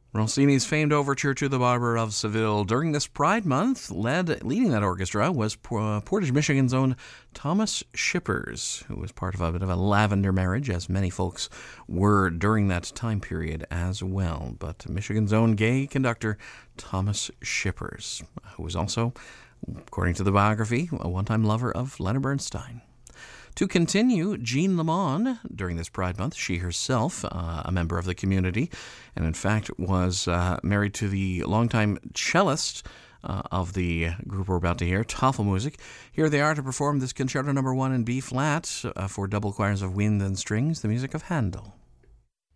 Rossini's famed overture to the Barber of Seville during this Pride Month, leading that orchestra, was Portage, Michigan's own Thomas Shippers, who was part of a bit of a lavender marriage, as many folks were during that time period as well. But Michigan's own gay conductor, Thomas Shippers, who was also, according to the biography, a one-time lover of Leonard Bernstein. To continue, Jean Lamond, during this Pride Month, she herself, a member of the community, and in fact was married to the longtime cellist of the group we're about to hear, Tafelmusik. Here they are to perform this Concerto No. 1 in B-flat for double choirs of wind and strings, the music of Handel.